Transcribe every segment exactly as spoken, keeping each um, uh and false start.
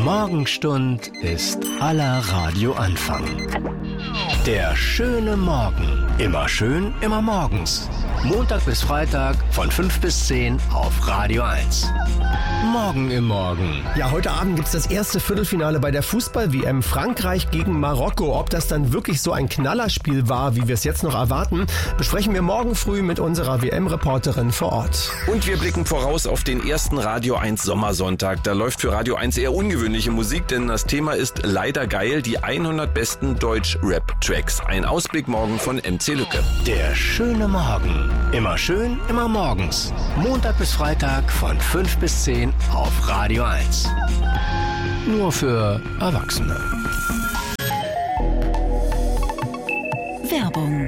Morgenstund ist aller Radioanfang. Der schöne Morgen. Immer schön, immer morgens. Montag bis Freitag von fünf bis zehn auf Radio eins. Morgen im Morgen. Ja, heute Abend gibt's das erste Viertelfinale bei der Fußball-W M Frankreich gegen Marokko. Ob das dann wirklich so ein Knallerspiel war, wie wir es jetzt noch erwarten, besprechen wir morgen früh mit unserer W M-Reporterin vor Ort. Und wir blicken voraus auf den ersten Radio eins Sommersonntag. Da läuft für Radio eins eher ungewöhnliche Musik, denn das Thema ist leider geil, die hundert besten Deutsch-Rap-Tracks. Ein Ausblick morgen von M C Lücke. Der schöne Morgen. Immer schön, immer morgens. Montag bis Freitag von fünf bis zehn auf Radio eins. Nur für Erwachsene. Werbung.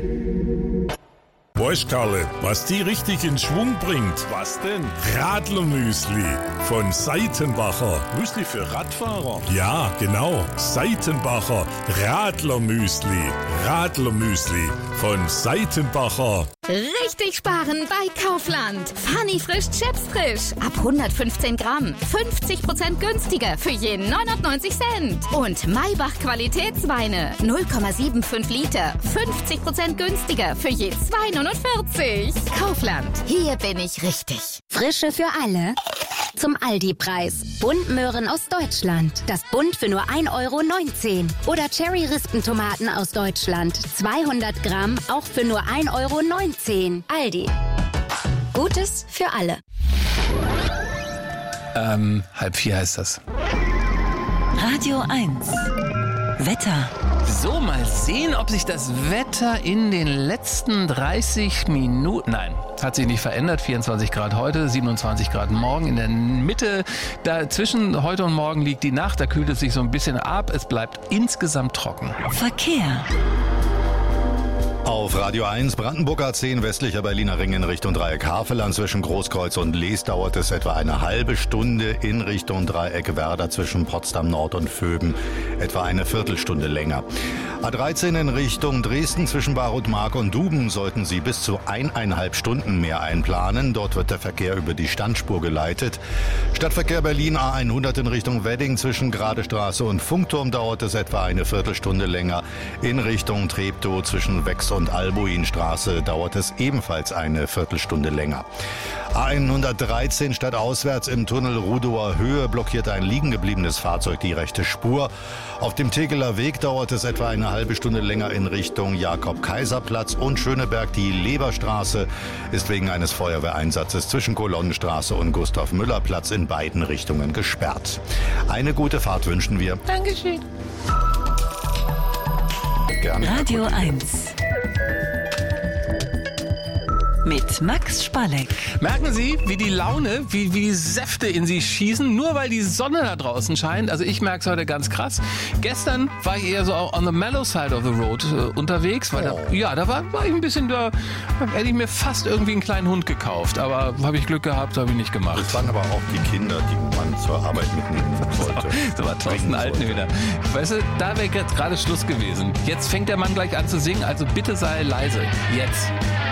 Weißt Karle, was die richtig in Schwung bringt? Was denn? Radlermüsli von Seitenbacher. Müsli für Radfahrer? Ja, genau. Seitenbacher Radlermüsli. Radlermüsli von Seitenbacher. Richtig sparen bei Kaufland. Funny frisch, Chips frisch. Ab hundertfünfzehn Gramm. fünfzig Prozent günstiger für je neunundneunzig Cent. Und Maybach Qualitätsweine. null Komma fünfundsiebzig Liter. fünfzig Prozent günstiger für je zwei Komma neunundvierzig. Kaufland. Hier bin ich richtig. Frische für alle. Zum Aldi-Preis. Buntmöhren aus Deutschland. Das Bunt für nur ein Euro neunzehn. Oder Cherry-Rispentomaten aus Deutschland. zweihundert Gramm, auch für nur ein Euro neunzehn. Aldi. Gutes für alle. Ähm, halb vier heißt das. Radio eins. Wetter. So, mal sehen, ob sich das Wetter in den letzten dreißig Minuten... Nein, hat sich nicht verändert. vierundzwanzig Grad heute, siebenundzwanzig Grad morgen. In der Mitte, da zwischen heute und morgen liegt die Nacht. Da kühlt es sich so ein bisschen ab. Es bleibt insgesamt trocken. Verkehr. Auf Radio eins, Brandenburg A zehn, westlicher Berliner Ring in Richtung Dreieck Havelland zwischen Großkreuz und Lees dauert es etwa eine halbe Stunde, in Richtung Dreieck Werder zwischen Potsdam Nord und Vöben etwa eine Viertelstunde länger. A dreizehn in Richtung Dresden zwischen Barutmark und Duben sollten Sie bis zu eineinhalb Stunden mehr einplanen. Dort wird der Verkehr über die Standspur geleitet. Stadtverkehr Berlin A hundert in Richtung Wedding zwischen Gradestraße und Funkturm dauert es etwa eine Viertelstunde länger. In Richtung Treptow zwischen Wex und Albuinstraße dauert es ebenfalls eine Viertelstunde länger. A hundertdreizehn stadtauswärts im Tunnel Rudower Höhe blockiert ein liegen gebliebenes Fahrzeug die rechte Spur. Auf dem Tegeler Weg dauert es etwa eine halbe Stunde länger in Richtung Jakob-Kaiser-Platz und Schöneberg. Die Leberstraße ist wegen eines Feuerwehreinsatzes zwischen Kolonnenstraße und Gustav-Müller-Platz in beiden Richtungen gesperrt. Eine gute Fahrt wünschen wir. Dankeschön. Gerne. Radio eins. Mit Max Spalleck. Merken Sie, wie die Laune, wie, wie die Säfte in Sie schießen, nur weil die Sonne da draußen scheint? Also ich merke es heute ganz krass. Gestern war ich eher so on the mellow side of the road äh, unterwegs. Weil Oh. da, ja, da war, war ich ein bisschen, da hätte ich mir fast irgendwie einen kleinen Hund gekauft. Aber habe ich Glück gehabt, habe ich nicht gemacht. Das waren aber auch die Kinder, die man zur Arbeit mitnehmen wollte. So war Thorsten Alten wieder. Weißt du, da wäre jetzt gerade Schluss gewesen. Jetzt fängt der Mann gleich an zu singen, also bitte sei leise. Jetzt.